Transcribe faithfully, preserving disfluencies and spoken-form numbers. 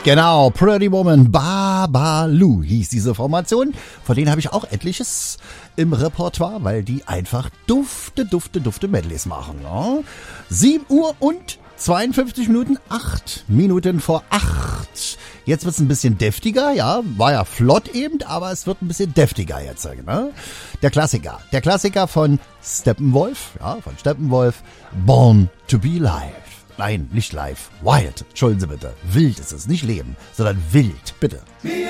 Genau, Pretty Woman, Babalu hieß diese Formation. Von denen habe ich auch etliches im Repertoire, weil die einfach dufte, dufte, dufte Medleys machen. Ja? sieben Uhr und zweiundfünfzig Minuten, acht Minuten vor acht. Jetzt wird's ein bisschen deftiger, ja, war ja flott eben, aber es wird ein bisschen deftiger jetzt. Ne? Der Klassiker, der Klassiker von Steppenwolf, ja, von Steppenwolf, Born to be Live. Nein, nicht live, wild, entschuldigen Sie bitte, wild ist es, nicht Leben, sondern wild, bitte.